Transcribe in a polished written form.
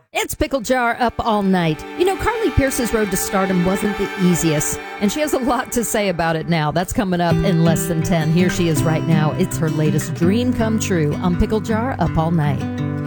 It's Pickle Jar up all night. You know, Carly Pearce's road to stardom wasn't the easiest, and she has a lot to say about it now. That's coming up in less than 10. Here she is right now. It's her latest dream come true on Pickle Jar up all night.